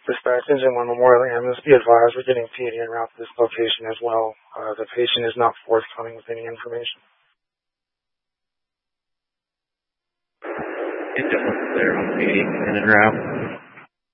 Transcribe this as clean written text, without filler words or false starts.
Dispatch Engine 1 Memorial Ambulance, be advised we're getting PD en route to this location as well. The patient is not forthcoming with any information. It's just clear on PD and en route.